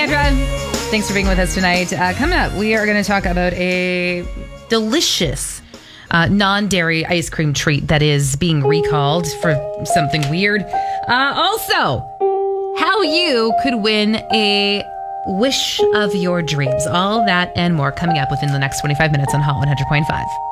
Sandra. Thanks for being with us tonight. Coming up, we are going to talk about a delicious non-dairy ice cream treat that is being recalled for something weird. Also, how you could win a wish of your dreams. All that and more coming up within the next 25 minutes on Hot 100.5.